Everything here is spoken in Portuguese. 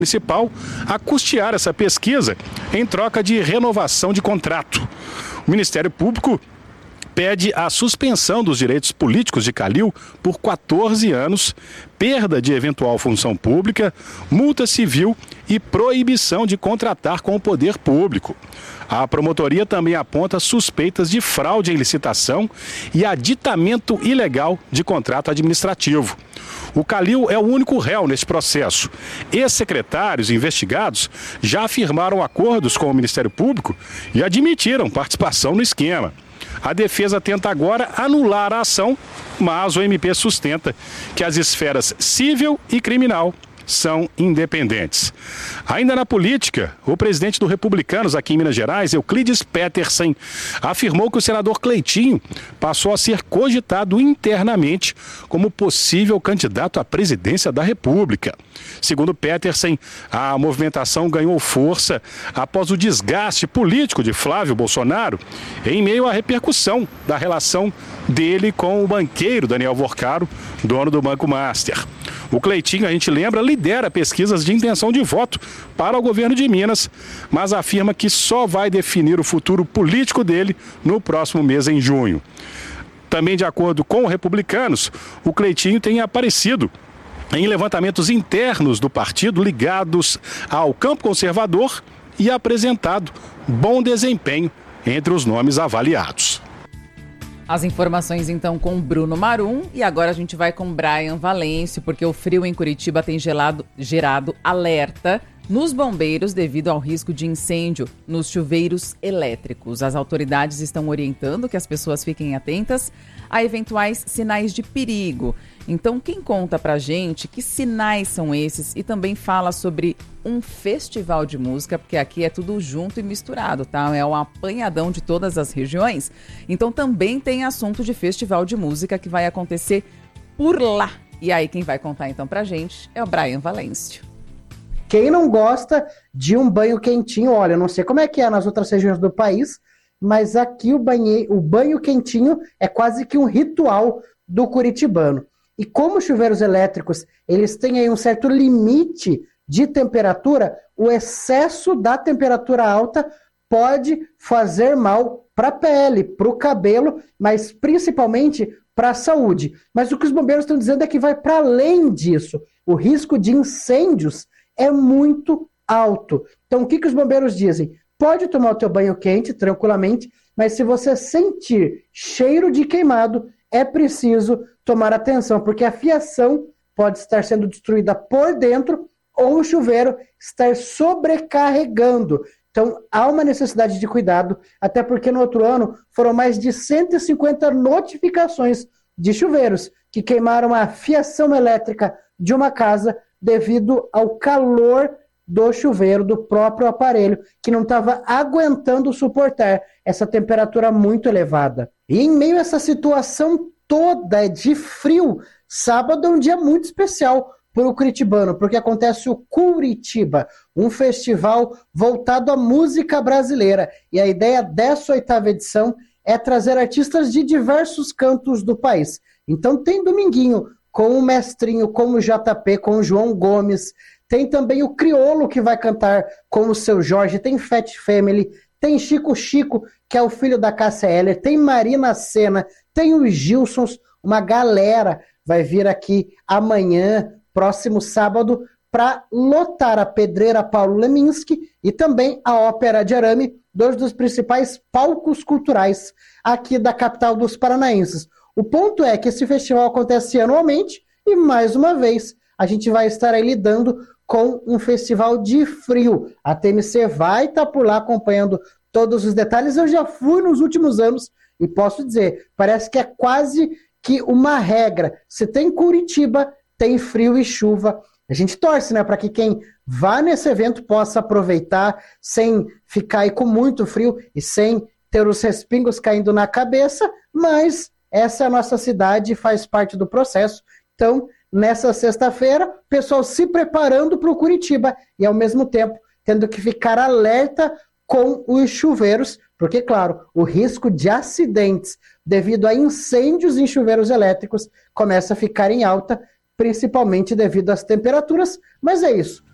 municipal a custear essa pesquisa em troca de renovação de contrato. O Ministério Público pede a suspensão dos direitos políticos de Calil por 14 anos, perda de eventual função pública, multa civil e proibição de contratar com o poder público. A promotoria também aponta suspeitas de fraude em licitação e aditamento ilegal de contrato administrativo. O Calil é o único réu nesse processo. Ex-secretários e investigados já firmaram acordos com o Ministério Público e admitiram participação no esquema. A defesa tenta agora anular a ação, mas o MP sustenta que as esferas civil e criminal são independentes. Ainda na política, o presidente do Republicanos aqui em Minas Gerais, Euclides Petersen, afirmou que o senador Cleitinho passou a ser cogitado internamente como possível candidato à presidência da República. Segundo Petersen, a movimentação ganhou força após o desgaste político de Flávio Bolsonaro em meio à repercussão da relação dele com o banqueiro Daniel Vorcaro, dono do Banco Master. O Cleitinho, a gente lembra, lidera pesquisas de intenção de voto para o governo de Minas, mas afirma que só vai definir o futuro político dele no próximo mês, em junho. Também, de acordo com Republicanos, o Cleitinho tem aparecido em levantamentos internos do partido ligados ao campo conservador e apresentado bom desempenho entre os nomes avaliados. As informações então com Bruno Marum e agora a gente vai com Brian Valêncio, porque o frio em Curitiba tem gerado alerta nos bombeiros devido ao risco de incêndio nos chuveiros elétricos. As autoridades estão orientando que as pessoas fiquem atentas a eventuais sinais de perigo. Então, quem conta pra gente que sinais são esses e também fala sobre um festival de música, porque aqui é tudo junto e misturado, tá? É um apanhadão de todas as regiões. Então, também tem assunto de festival de música que vai acontecer por lá. E aí, quem vai contar então pra gente é o Brian Valêncio. Quem não gosta de um banho quentinho, olha, eu não sei como é que é nas outras regiões do país, mas aqui o banho quentinho é quase que um ritual do curitibano. E como os chuveiros elétricos, eles têm aí um certo limite de temperatura, o excesso da temperatura alta pode fazer mal para a pele, para o cabelo, mas principalmente para a saúde. Mas o que os bombeiros estão dizendo é que vai para além disso. O risco de incêndios é muito alto. Então, o que os bombeiros dizem? Pode tomar o teu banho quente tranquilamente, mas se você sentir cheiro de queimado, é preciso tomar atenção, porque a fiação pode estar sendo destruída por dentro ou o chuveiro estar sobrecarregando. Então, há uma necessidade de cuidado, até porque no outro ano foram mais de 150 notificações de chuveiros que queimaram a fiação elétrica de uma casa devido ao calor do chuveiro, do próprio aparelho, que não estava aguentando suportar essa temperatura muito elevada. E em meio a essa situação toda de frio, sábado é um dia muito especial para o curitibano, porque acontece o Curitiba, um festival voltado à música brasileira. E a ideia dessa 8ª edição é trazer artistas de diversos cantos do país. Então tem Dominguinho, com o Mestrinho, com o JP, com o João Gomes. Tem também o Criolo, que vai cantar com o Seu Jorge. Tem Fat Family. Tem Chico Chico, que é o filho da Cássia Eller. Tem Marina Sena. Tem os Gilsons. Uma galera vai vir aqui amanhã, próximo sábado, para lotar a Pedreira Paulo Leminski e também a Ópera de Arame, dois dos principais palcos culturais aqui da capital dos paranaenses. O ponto é que esse festival acontece anualmente e, mais uma vez, a gente vai estar aí lidando com um festival de frio. A TMC vai estar por lá acompanhando todos os detalhes. Eu já fui nos últimos anos e posso dizer, parece que é quase que uma regra. Se tem Curitiba, tem frio e chuva. A gente torce, né, para que quem vá nesse evento possa aproveitar sem ficar aí com muito frio e sem ter os respingos caindo na cabeça, mas essa é a nossa cidade e faz parte do processo. Então, nessa sexta-feira, o pessoal se preparando para o Curitiba e, ao mesmo tempo, tendo que ficar alerta com os chuveiros, porque, claro, o risco de acidentes devido a incêndios em chuveiros elétricos começa a ficar em alta, principalmente devido às temperaturas. Mas é isso.